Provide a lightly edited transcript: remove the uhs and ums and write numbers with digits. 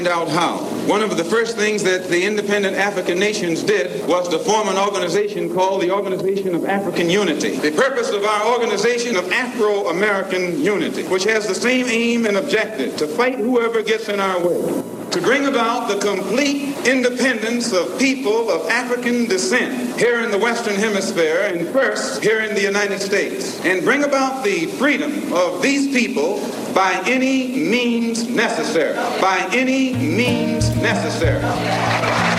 out how. One of the first things that the independent African nations did was to form an organization called the Organization of African Unity. The purpose of our Organization of Afro-American Unity, which has the same aim and objective, to fight whoever gets in our way, to bring about the complete independence of people of African descent here in the Western Hemisphere and first here in the United States, and bring about the freedom of these people by any means necessary. By any means necessary.